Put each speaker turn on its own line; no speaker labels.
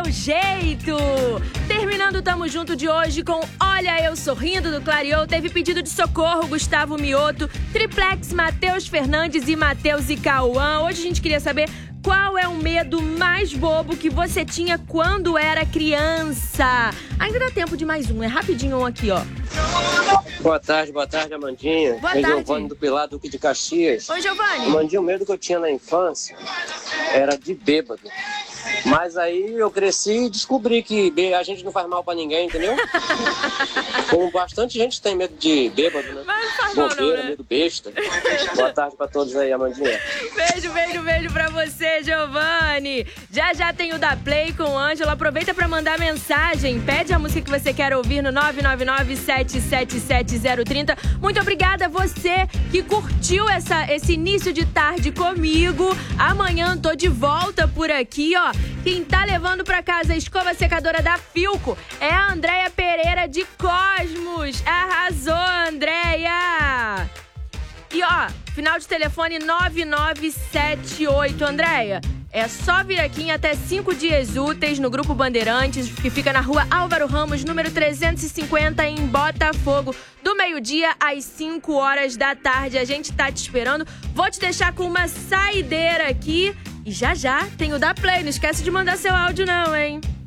jeito! Terminando o Tamo Junto de hoje com Olha Eu Sorrindo, do Clareou. Teve pedido de socorro, Gustavo Mioto, Triplex, Matheus Fernandes e Matheus e Cauã. Hoje a gente queria saber qual é o medo mais bobo que você tinha quando era criança. Ainda dá tempo de mais um, é rapidinho um aqui, ó.
Boa tarde, Amandinha.
Boa
é
tarde.
Giovanni do Pilar, Duque de Caxias.
Oi, Giovanni.
Amandinha, o medo que eu tinha na infância era de bêbado. Mas aí eu cresci e descobri que a gente não faz mal pra ninguém, entendeu? Como bastante gente tem medo de bêbado, né?
Mas não faz mal não,
Bobeira,
né?
medo besta. Boa tarde pra todos aí, Amandinha.
Beijo pra você, Giovanni. Já tem o da Play com o Ângelo. Aproveita pra mandar mensagem. Pede a música que você quer ouvir no 999-777-030. Muito obrigada a você que curtiu esse início de tarde comigo. Amanhã tô de volta por aqui, ó. Quem tá levando pra casa a escova secadora da Filco é a Andréia Pereira de Cosmos. Arrasou, Andréia! E ó, final de telefone 9978, Andréia. É só vir aqui em até 5 dias úteis no Grupo Bandeirantes, que fica na rua Álvaro Ramos, número 350, em Botafogo, do meio-dia às 5 horas da tarde. A gente tá te esperando. Vou te deixar com uma saideira aqui. E já tem o da Play. Não esquece de mandar seu áudio não, hein?